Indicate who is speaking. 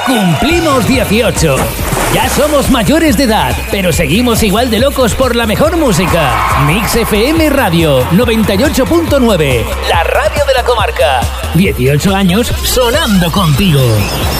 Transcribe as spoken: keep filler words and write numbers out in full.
Speaker 1: Cumplimos dieciocho. Ya somos mayores de edad, pero seguimos igual de locos por la mejor música. Mix F M Radio noventa y ocho punto nueve, la radio de la comarca. dieciocho años sonando contigo.